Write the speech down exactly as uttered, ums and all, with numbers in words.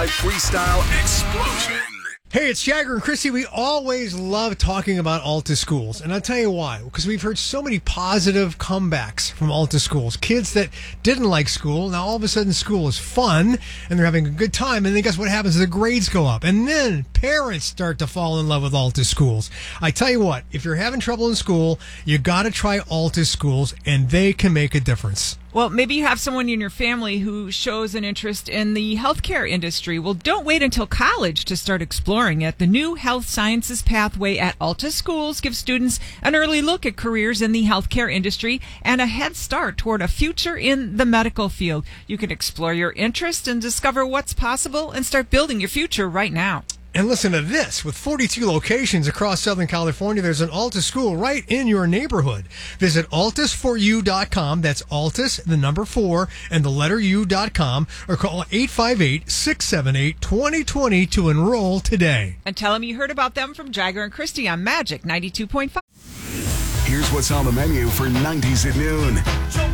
Freestyle explosion. Hey, it's Jagger and Christy. We always love talking about Alta schools. And I'll tell you why. Because we've heard so many positive comebacks from Alta schools. Kids that didn't like school, now all of a sudden school is fun and they're having a good time. And then guess what happens? The grades go up. And then parents start to fall in love with Alta schools. I tell you what, if you're having trouble in school, you got to try Alta schools and they can make a difference. Well, maybe you have someone in your family who shows an interest in the healthcare industry. Well, don't wait until college to start exploring it. The new Health Sciences pathway at Alta Schools gives students an early look at careers in the healthcare industry and a head start toward a future in the medical field. You can explore your interest and discover what's possible and start building your future right now. And listen to this. With forty-two locations across Southern California, there's an Alta school right in your neighborhood. Visit altus for you dot com. That's Altus, the number four, and the letter U dot com, or call eight five eight, six seven eight, two zero two zero to enroll today. And tell them you heard about them from Jagger and Christy on Magic ninety-two point five. Here's what's on the menu for nineties at noon.